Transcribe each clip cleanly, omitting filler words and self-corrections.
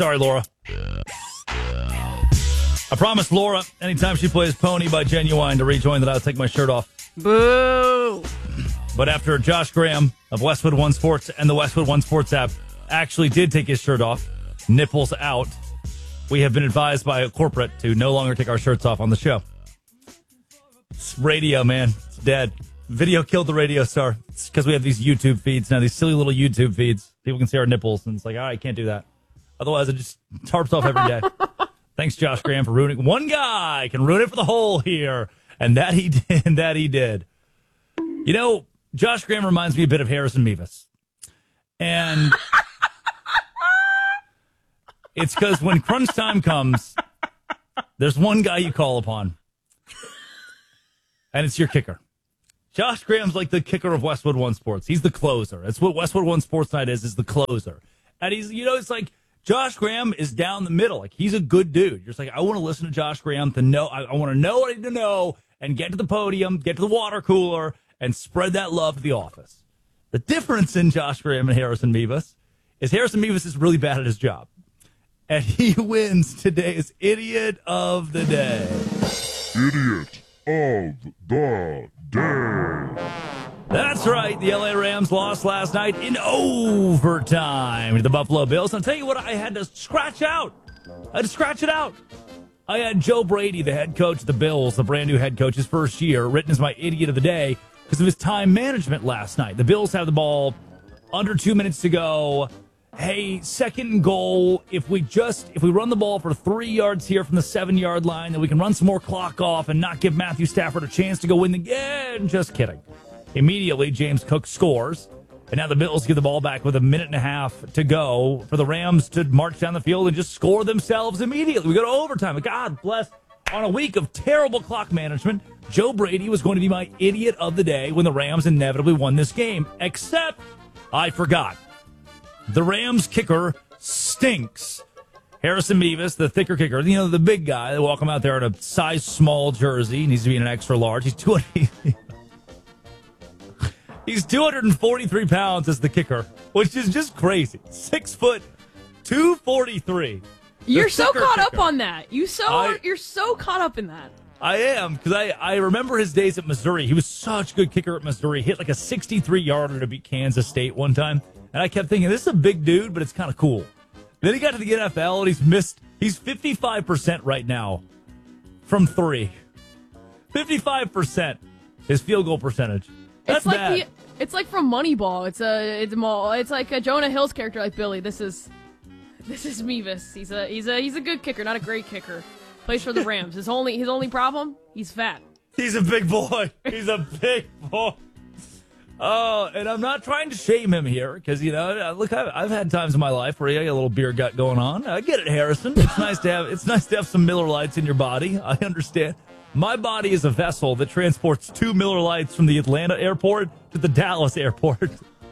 Sorry, Laura. I promised Laura anytime she plays Pony by Genuine to rejoin that I'll take my shirt off. Boo! But after Josh Graham of Westwood One Sports and the Westwood One Sports app actually did take his shirt off, nipples out, we have been advised by a corporate to no longer take our shirts off on the show. It's radio, man. It's dead. Video killed the radio star. It's because we have these YouTube feeds now, these silly little YouTube feeds. People can see our nipples, and it's like, all right, I can't do that. Otherwise, it just tarps off every day. Thanks, Josh Graham, for ruining. One guy can ruin it for the whole here, and that he did. And that he did. You know, Josh Graham reminds me a bit of Harrison Mevis, and it's because when crunch time comes, there's one guy you call upon, and it's your kicker. Josh Graham's like the kicker of Westwood One Sports. He's the closer. That's what Westwood One Sports Night is the closer. And he's, you know, it's like Josh Graham is down the middle. Like, he's a good dude. You're just like, I want to listen to Josh Graham to know. I want to know what I need to know and get to the podium, get to the water cooler, and spread that love to the office. The difference in Josh Graham and Harrison Mevis is Harrison Mevis is really bad at his job. And he wins today's Idiot of the Day. Idiot of the Day. That's right. The LA Rams lost last night in overtime to the Buffalo Bills. And I'll tell you what, I had to scratch out. I had to scratch it out. I had Joe Brady, the head coach of the Bills, the brand new head coach, his first year, written as my Idiot of the Day because of his time management last night. The Bills have the ball under 2 minutes to go. Hey, second and goal. If we run the ball for 3 yards here from the 7-yard line, then we can run some more clock off and not give Matthew Stafford a chance to go win the game. Just kidding. Immediately, James Cook scores, and now the Bills get the ball back with a minute and a half to go for the Rams to march down the field and just score themselves immediately. We go to overtime. God bless. On a week of terrible clock management, Joe Brady was going to be my Idiot of the Day when the Rams inevitably won this game, except I forgot. The Rams kicker stinks. Harrison Mevis, the thicker kicker, you know, the big guy. They walk him out there in a size small jersey. He needs to be in an extra large. He's 243 pounds as the kicker, which is just crazy. 6 foot, 243. You're so caught up on that. You're so caught up in that. I am, because I remember his days at Missouri. He was such a good kicker at Missouri. He hit like a 63-yarder to beat Kansas State one time. And I kept thinking, this is a big dude, but it's kind of cool. Then he got to the NFL, and he's 55% right now from 3. 55%, his field goal percentage. That's bad. It's like from Moneyball. It's like a Jonah Hill's character, like Billy. This is Mevis. He's a good kicker, not a great kicker. Plays for the Rams. His only problem, he's fat. He's a big boy. He's a big boy. Oh, and I'm not trying to shame him here because, you know, look, I've had times in my life where you got a little beer gut going on. I get it, Harrison. It's nice to have some Miller Lights in your body. I understand. My body is a vessel that transports 2 Miller Lights from the Atlanta airport to the Dallas airport.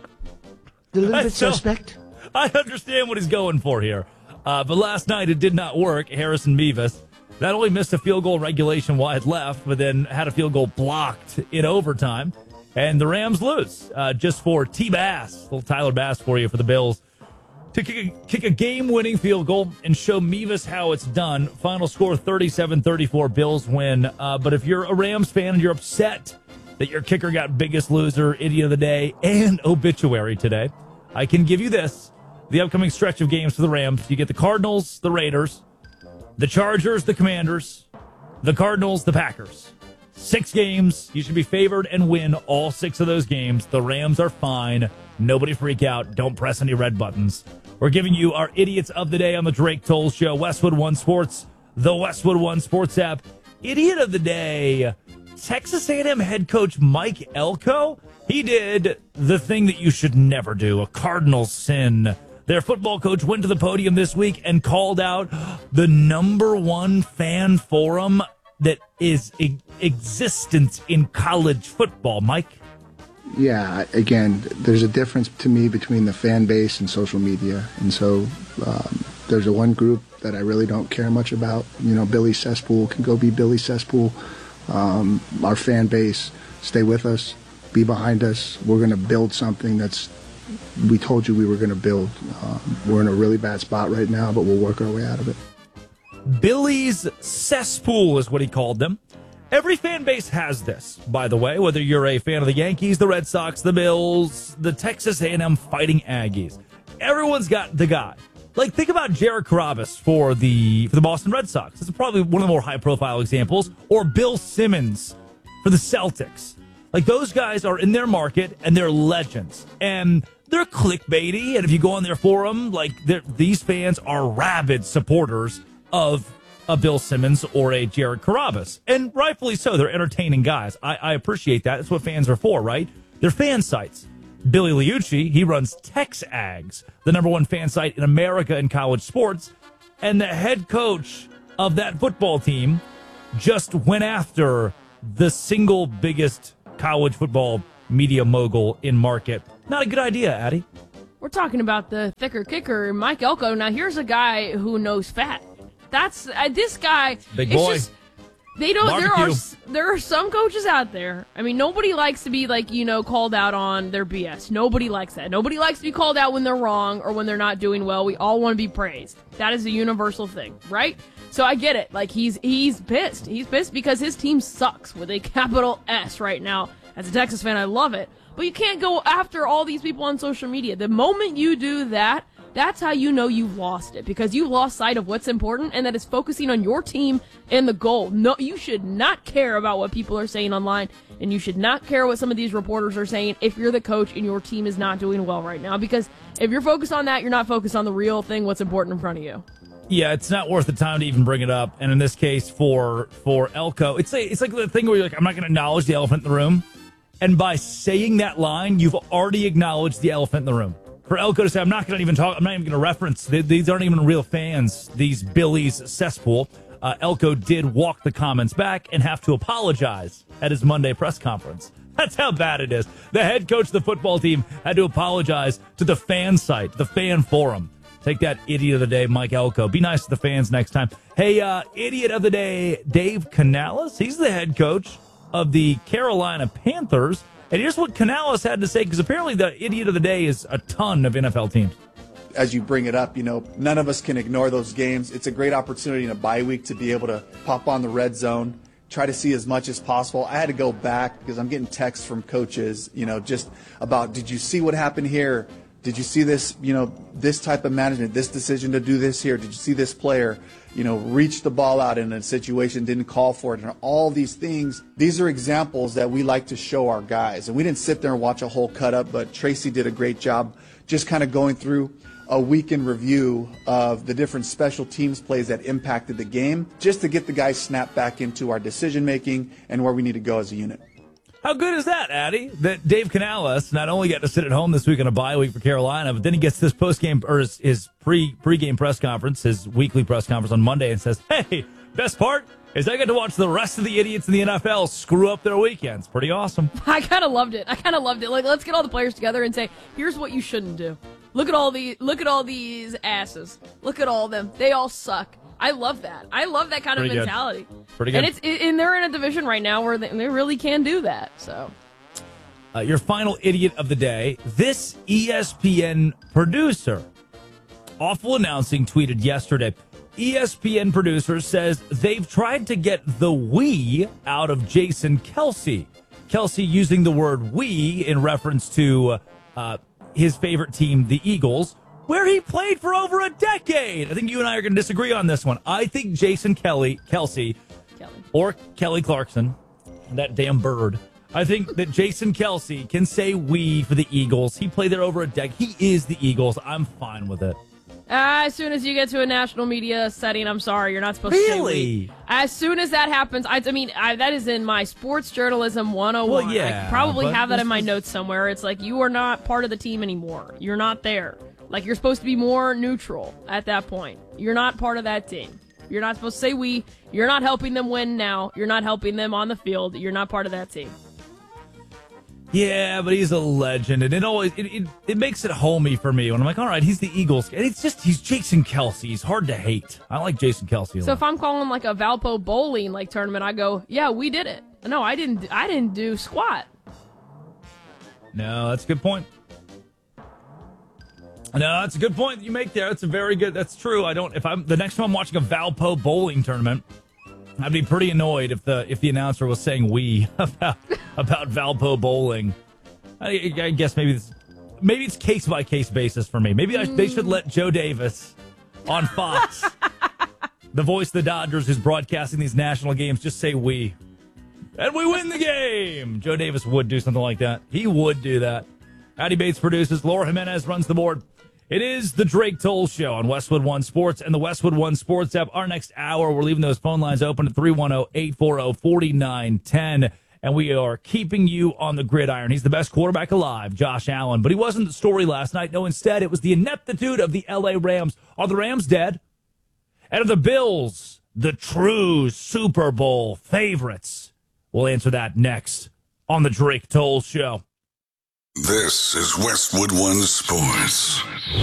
A little bit suspect. I understand what he's going for here. But last night it did not work. Harrison Mevis not only missed a field goal regulation wide left, but then had a field goal blocked in overtime. And the Rams lose just for T-Bass, little Tyler Bass for you for the Bills, to kick a game-winning field goal and show Mevis how it's done. Final score 37-34, Bills win. But if you're a Rams fan and you're upset that your kicker got biggest loser, Idiot of the Day, and obituary today, I can give you this. The upcoming stretch of games for the Rams, you get the Cardinals, the Raiders, the Chargers, the Commanders, the Cardinals, the Packers. 6 games. You should be favored and win all 6 of those games. The Rams are fine. Nobody freak out. Don't press any red buttons. We're giving you our Idiots of the Day on the Drake Toll Show. Westwood One Sports, the Westwood One Sports app. Idiot of the Day, Texas A&M head coach Mike Elko. He did the thing that you should never do, a cardinal sin. Their football coach went to the podium this week and called out the #1 fan forum that is existence in college football. Mike? Yeah, again, there's a difference to me between the fan base and social media. And so there's a one group that I really don't care much about. You know, Billy Cesspool can go be Billy Cesspool. Our fan base, stay with us, be behind us. We're going to build something that's we told you we were going to build. We're in a really bad spot right now, but we'll work our way out of it. Billy's cesspool is what he called them. Every fan base has this, by the way, whether you're a fan of the Yankees, the Red Sox, the Bills, the Texas A&M Fighting Aggies. Everyone's got the guy. Like, think about Jared Carrabis for the Boston Red Sox. This is probably one of the more high-profile examples. Or Bill Simmons for the Celtics. Like, those guys are in their market, and they're legends. And they're clickbaity, and if you go on their forum, like, these fans are rabid supporters of a Bill Simmons or a Jared Carrabis. And rightfully so. They're entertaining guys. I appreciate that. That's what fans are for, right? They're fan sites. Billy Liucci, he runs TexAgs, the #1 fan site in America in college sports. And the head coach of that football team just went after the single biggest college football media mogul in market. Not a good idea, Addie. We're talking about the thicker kicker, Mike Elko. Now, here's a guy who knows fat. That's this guy. Big boy. It's just, they don't. There are some coaches out there. I mean, nobody likes to be called out on their BS. Nobody likes that. Nobody likes to be called out when they're wrong or when they're not doing well. We all want to be praised. That is a universal thing, right? So I get it. Like he's pissed. He's pissed because his team sucks with a capital S right now. As a Texas fan, I love it. But you can't go after all these people on social media. The moment you do that, that's how you know you've lost it, because you've lost sight of what's important, and that is focusing on your team and the goal. No, you should not care about what people are saying online, and you should not care what some of these reporters are saying if you're the coach and your team is not doing well right now, because if you're focused on that, you're not focused on the real thing, what's important in front of you. Yeah, it's not worth the time to even bring it up. And in this case, for Elko, it's like the thing where you're like, I'm not going to acknowledge the elephant in the room. And by saying that line, you've already acknowledged the elephant in the room. For Elko to say, I'm not even going to reference, these aren't even real fans, these Billy's cesspool. Elko did walk the comments back and have to apologize at his Monday press conference. That's how bad it is. The head coach of the football team had to apologize to the fan site, the fan forum. Take that, idiot of the day, Mike Elko. Be nice to the fans next time. Hey, idiot of the day, Dave Canales. He's the head coach of the Carolina Panthers. And here's what Canales had to say, because apparently the idiot of the day is a ton of NFL teams. As you bring it up, none of us can ignore those games. It's a great opportunity in a bye week to be able to pop on the red zone, try to see as much as possible. I had to go back because I'm getting texts from coaches, just about, did you see what happened here? Did you see this, this type of management, this decision to do this here? Did you see this player, reach the ball out in a situation, didn't call for it? And all these things, these are examples that we like to show our guys. And we didn't sit there and watch a whole cut up, but Tracy did a great job just kind of going through a week in review of the different special teams plays that impacted the game, just to get the guys snapped back into our decision making and where we need to go as a unit. How good is that, Addy? That Dave Canales not only got to sit at home this week on a bye week for Carolina, but then he gets this post-game, or his pre-game press conference, his weekly press conference on Monday, and says, hey, best part is I get to watch the rest of the idiots in the NFL screw up their weekends. Pretty awesome. I kind of loved it. Like, let's get all the players together and say, here's what you shouldn't do. Look at all these asses. Look at all of them. They all suck. I love that. I love that kind of mentality. Pretty good. And they're in a division right now where they really can do that. So, your final idiot of the day. This ESPN producer, awful announcing, tweeted yesterday. ESPN producer says they've tried to get the we out of Jason Kelce. Kelce using the word we in reference to his favorite team, the Eagles, where he played for over a decade. I think you and I are going to disagree on this one. I think Jason Kelce, or Kelly Clarkson, that damn bird. I think that Jason Kelce can say we for the Eagles. He played there over a decade. He is the Eagles. I'm fine with it. As soon as you get to a national media setting, I'm sorry, you're not supposed to say we. As soon as that happens, that is in my sports journalism 101. Well, yeah, I probably have that in my notes somewhere. It's like, you are not part of the team anymore. You're not there. Like, you're supposed to be more neutral at that point. You're not part of that team. You're not supposed to say we. You're not helping them win now. You're not helping them on the field. You're not part of that team. Yeah, but he's a legend, and it makes it homey for me when I'm like, all right, he's the Eagles, and he's Jason Kelce. He's hard to hate. I like Jason Kelce a lot. So if I'm calling like a Valpo bowling tournament, I go, yeah, we did it. No, I didn't do squat. No, that's a good point. No, that's a good point that you make there. That's a very good. That's true. If I'm the next time I'm watching a Valpo bowling tournament, I'd be pretty annoyed if the announcer was saying "we" about Valpo bowling. I guess maybe it's case by case basis for me. Maybe they should let Joe Davis on Fox, the voice of the Dodgers, who's broadcasting these national games, just say "we," and we win the game. Joe Davis would do something like that. He would do that. Howdy Bates produces. Laura Jimenez runs the board. It is the Drake Toll Show on Westwood One Sports and the Westwood One Sports app. Our next hour, we're leaving those phone lines open at 310-840-4910. And we are keeping you on the gridiron. He's the best quarterback alive, Josh Allen. But he wasn't the story last night. No, instead, it was the ineptitude of the L.A. Rams. Are the Rams dead? And are the Bills the true Super Bowl favorites? We'll answer that next on the Drake Toll Show. This is Westwood One Sports.